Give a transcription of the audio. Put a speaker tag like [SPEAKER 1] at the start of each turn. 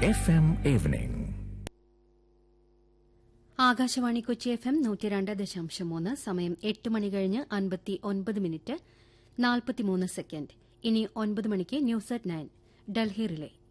[SPEAKER 1] FM Evening.
[SPEAKER 2] Akashvani Kochi FM 102.3 സമയം 8 മണി കഴിഞ്ഞ് 59 minute 43 second. ഇനി 9 മണിക്ക് ന്യൂസ് അറ്റ് 9 ഡൽഹി റിലേ.